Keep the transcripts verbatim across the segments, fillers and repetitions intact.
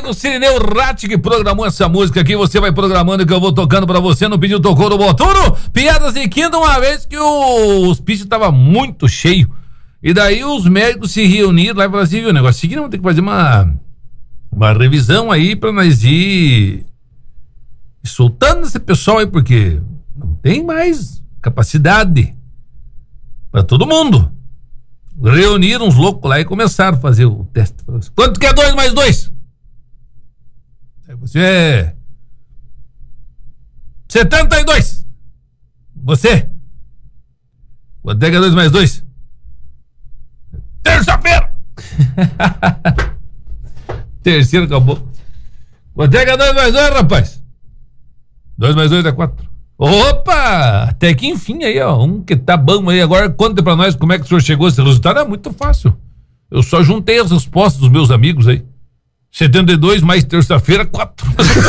obrigado, Cirineu Ratti, que programou essa música aqui. Você vai programando que eu vou tocando pra você. Não pediu, tocou no Botuno. Piadas de quinta, uma vez que o hospício tava muito cheio. E daí os médicos se reuniram lá e falaram assim, viu, o negócio seguinte, vamos ter que fazer uma, uma revisão aí pra nós ir soltando esse pessoal aí, porque não tem mais capacidade pra todo mundo. Reuniram uns loucos lá e começaram a fazer o teste. Quanto que é dois mais dois? Você é setenta e dois. Você? Quanto é que é dois mais dois? Terça-feira. Terceiro acabou. Quanto é que é dois mais dois, rapaz? dois mais dois é quatro. Opa! Até que enfim aí, ó. Um que tá bom aí. Agora conta pra nós como é que o senhor chegou a esse resultado. É muito fácil. Eu só juntei as respostas dos meus amigos aí. setenta e dois mais terça-feira, quatro.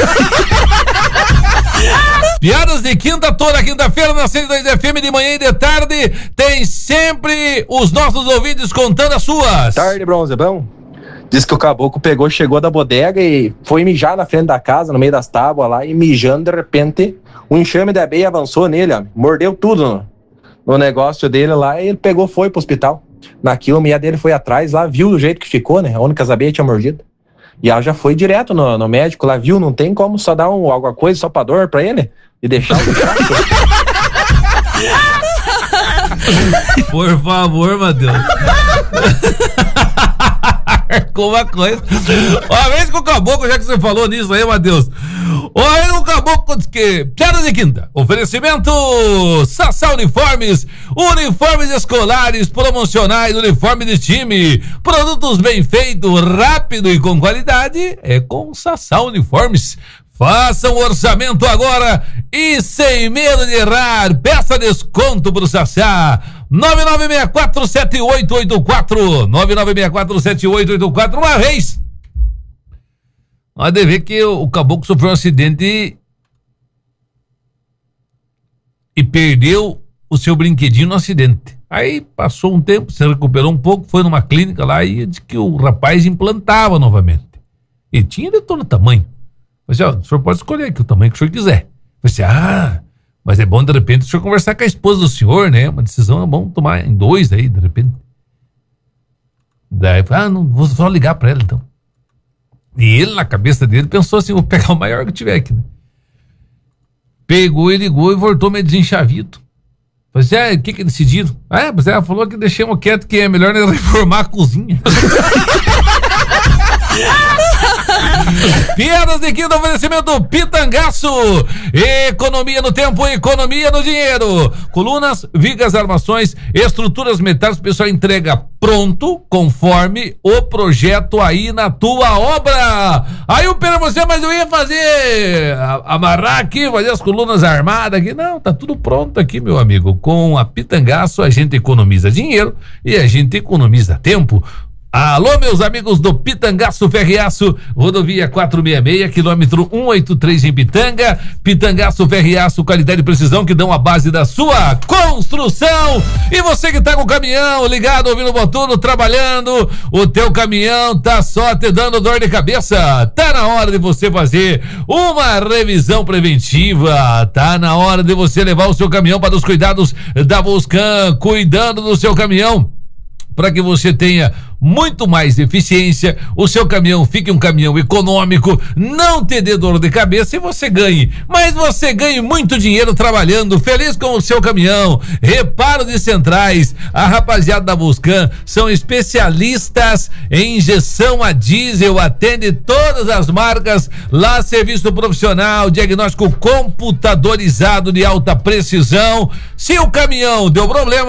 Piadas de quinta, toda quinta-feira na cento e dois F M, de manhã e de tarde. Tem sempre os nossos ouvintes contando as suas. Tarde, Bronze, bom? Diz que o caboclo pegou, chegou da bodega e foi mijar na frente da casa, no meio das tábuas lá, e mijando, de repente, o enxame da abelha avançou nele, ó, mordeu tudo no, no negócio dele lá, e ele pegou, foi pro hospital. Naquilo, a mulher dele foi atrás lá, viu do jeito que ficou, né? A única abelha tinha mordido. E ela já foi direto no, no médico lá, viu? Não tem como só dar um, alguma coisa só pra dor pra ele e deixar o chato. Por favor, Matheus. Com uma coisa. Uma vez que o caboclo, já que você falou nisso aí, Matheus. Uma vez que o caboclo disse que. Piada de quinta. Oferecimento Sassá Uniformes. Uniformes escolares, promocionais, uniforme de time. Produtos bem feitos, rápido e com qualidade. É com Sassá Uniformes. Faça um orçamento agora e sem medo de errar. Peça desconto pro Sassá. nove nove seis quatro sete oito oito quatro. nove nove seis quatro sete oito oito quatro. Uma vez. Pode ver que o, o caboclo sofreu um acidente e, e perdeu o seu brinquedinho no acidente. Aí passou um tempo, se recuperou um pouco, foi numa clínica lá e disse que o rapaz implantava novamente. E tinha de todo tamanho. Mas, ó, o senhor pode escolher aqui o tamanho que o senhor quiser. Você, ah, mas é bom de repente o senhor conversar com a esposa do senhor, né? Uma decisão é bom tomar em dois aí, de repente. Daí, ah, não, vou só ligar pra ela então. E ele, na cabeça dele, pensou assim, vou pegar o maior que tiver aqui, né? Pegou e ligou e voltou meio desenchavido. Você, ah, o que que decidiram? Ah, mas ela falou que deixemos quieto, que é melhor né, reformar a cozinha. Piadas de quinta, oferecimento Pitangaço. Economia no tempo, economia no dinheiro. Colunas, vigas, armações, estruturas metálicas, o pessoal entrega pronto, conforme o projeto aí na tua obra. Aí o Pedro, você, mas eu ia fazer, amarrar aqui, fazer as colunas armadas aqui. Não, tá tudo pronto aqui, meu amigo. Com a Pitangaço a gente economiza dinheiro e a gente economiza tempo. Alô, meus amigos do Pitangaço Ferreaço, rodovia quatrocentos e sessenta e seis, quilômetro cento e oitenta e três em Pitanga. Pitangaço Ferreaço, qualidade e precisão que dão a base da sua construção. E você que tá com o caminhão ligado, ouvindo o Botuno, trabalhando, o teu caminhão tá só te dando dor de cabeça. Tá na hora de você fazer uma revisão preventiva. Tá na hora de você levar o seu caminhão para os cuidados da Volscan, cuidando do seu caminhão, para que você tenha muito mais eficiência, o seu caminhão fique um caminhão econômico, não te dê dor de cabeça e você ganhe, mas você ganhe muito dinheiro trabalhando, feliz com o seu caminhão. Reparo de centrais, a rapaziada da Volscan são especialistas em injeção a diesel, atende todas as marcas, lá serviço profissional, diagnóstico computadorizado de alta precisão. Se o caminhão deu problema,